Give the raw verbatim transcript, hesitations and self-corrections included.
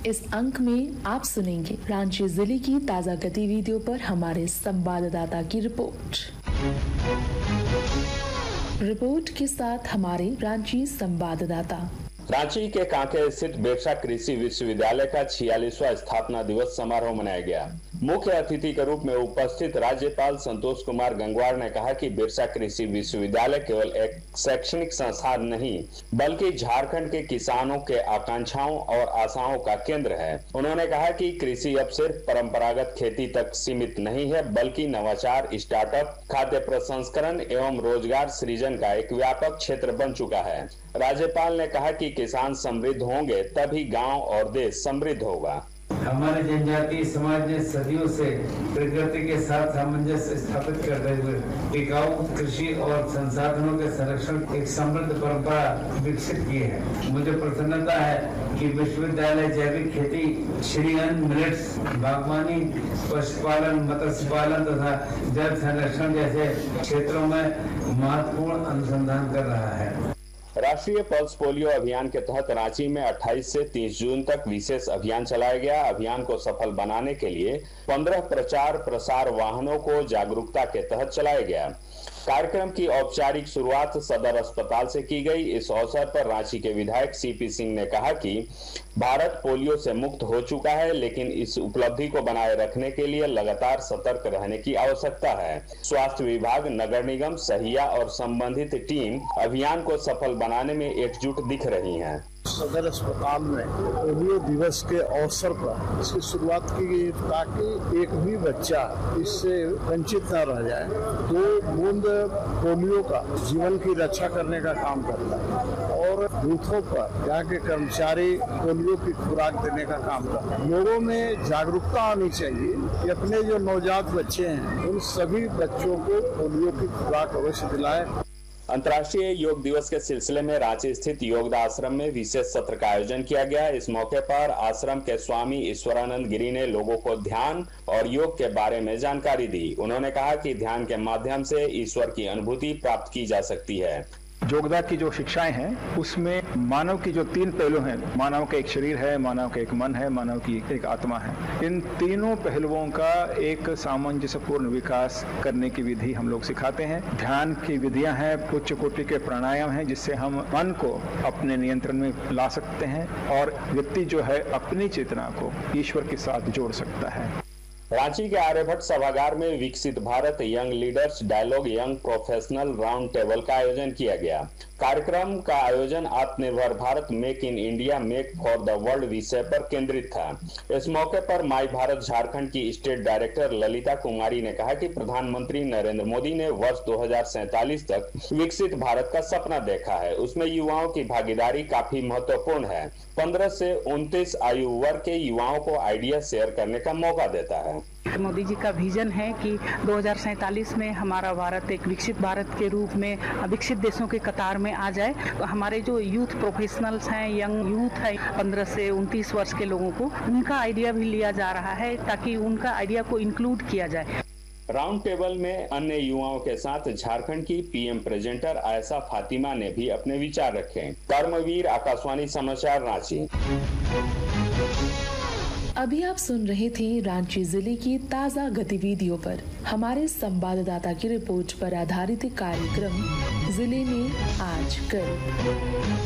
इस अंक में आप सुनेंगे रांची जिले की ताजा गतिविधियों पर हमारे संवाददाता की रिपोर्ट। रिपोर्ट के साथ हमारे रांची संवाददाता। रांची के कांके स्थित बिरसा कृषि विश्वविद्यालय का छियालीसवां स्थापना दिवस समारोह मनाया गया। मुख्य अतिथि के रूप में उपस्थित राज्यपाल संतोष कुमार गंगवार ने कहा कि बिरसा कृषि विश्वविद्यालय केवल एक शैक्षणिक संस्थान नहीं बल्कि झारखंड के किसानों के आकांक्षाओं और आशाओं का केंद्र है। उन्होंने कहा कि कृषि अब सिर्फ परंपरागत खेती तक सीमित नहीं है बल्कि नवाचार, स्टार्टअप, खाद्य प्रसंस्करण एवं रोजगार सृजन का एक व्यापक क्षेत्र बन चुका है। राज्यपाल ने कहा कि किसान समृद्ध होंगे तभी गांव और देश समृद्ध होगा। हमारे जनजातीय समाज ने सदियों से प्रकृति के साथ सामंजस्य स्थापित करते हुए टिकाऊ कृषि और संसाधनों के संरक्षण की एक समृद्ध परंपरा विकसित की है। मुझे प्रसन्नता है कि विश्वविद्यालय जैविक खेती, श्री अन्न, मिलेट्स, बागवानी, पशुपालन, मत्स्य पालन तथा जल संरक्षण जैसे क्षेत्रों में महत्वपूर्ण अनुसंधान कर रहा है। राष्ट्रीय पल्स पोलियो अभियान के तहत रांची में अट्ठाईस से तीस जून तक विशेष अभियान चलाया गया। अभियान को सफल बनाने के लिए पंद्रह प्रचार प्रसार वाहनों को जागरूकता के तहत चलाया गया। कार्यक्रम की औपचारिक शुरुआत सदर अस्पताल से की गई। इस अवसर पर रांची के विधायक सीपी सिंह ने कहा कि भारत पोलियो से मुक्त हो चुका है, लेकिन इस उपलब्धि को बनाए रखने के लिए लगातार सतर्क रहने की आवश्यकता है। स्वास्थ्य विभाग, नगर निगम, सहिया और संबंधित टीम अभियान को सफल बनाने में एकजुट दिख रही हैं। सदर अस्पताल में पोलियो दिवस के अवसर पर इसकी शुरुआत की गई ताकि एक भी बच्चा इससे वंचित न रह जाए। दो बूंद पोलियो का जीवन की रक्षा करने का काम करता है और बूथों पर यहाँ के कर्मचारी पोलियो की खुराक देने का काम करता है। लोगों में जागरूकता आनी चाहिए कि अपने जो नवजात बच्चे हैं उन सभी बच्चों को पोलियो की खुराक अवश्य दिलाएं। अंतर्राष्ट्रीय योग दिवस के सिलसिले में रांची स्थित योगदा आश्रम में विशेष सत्र का आयोजन किया गया। इस मौके पर आश्रम के स्वामी ईश्वरानंद गिरी ने लोगों को ध्यान और योग के बारे में जानकारी दी। उन्होंने कहा कि ध्यान के माध्यम से ईश्वर की अनुभूति प्राप्त की जा सकती है। योगदा की जो शिक्षाएं हैं उसमें मानव की जो तीन पहलू हैं, मानव का एक शरीर है, मानव का एक मन है, मानव की एक आत्मा है। इन तीनों पहलुओं का एक सामंजस्यपूर्ण विकास करने की विधि हम लोग सिखाते हैं। ध्यान की विधियां हैं, उच्च कोटि के प्राणायाम हैं जिससे हम मन को अपने नियंत्रण में ला सकते हैं और व्यक्ति जो है अपनी चेतना को ईश्वर के साथ जोड़ सकता है। रांची के आर्यभट्ट सभागार में विकसित Bharat young leaders dialogue young professional round table का आयोजन किया गया। कार्यक्रम का आयोजन आत्मनिर्भर Bharat, make in India, make for the world विषय पर केंद्रित था। इस मौके पर माई भारत झारखंड की स्टेट डायरेक्टर ललिता कुमारी ने कहा कि प्रधानमंत्री नरेंद्र मोदी ने वर्ष दो हज़ार सैंतालीस तक विकसित भारत का सपना देखा है। उसमें युवाओं की भागीदारी काफी महत्वपूर्ण है। पंद्रह से उनतीस आयु वर्ग के युवाओं को आइडिया शेयर करने का मौका देता है। मोदी जी का विजन है कि दो हज़ार सैंतालीस में हमारा भारत एक विकसित भारत के रूप में विकसित देशों के कतार में आ जाए। तो हमारे जो यूथ प्रोफेशनल्स हैं, यंग यूथ है, पंद्रह से उनतीस वर्ष के लोगों को उनका आइडिया भी लिया जा रहा है ताकि उनका आइडिया को इंक्लूड किया जाए। राउंड टेबल में अन्य युवाओं के साथ झारखंड की पीएम प्रेजेंटर आयशा फातिमा ने भी अपने विचार रखे। कर्मवीर, आकाशवाणी समाचार, रांची। अभी आप सुन रहे थे रांची जिले की ताजा गतिविधियों पर हमारे संवाददाता की रिपोर्ट पर आधारित कार्यक्रम जिले में आज कल।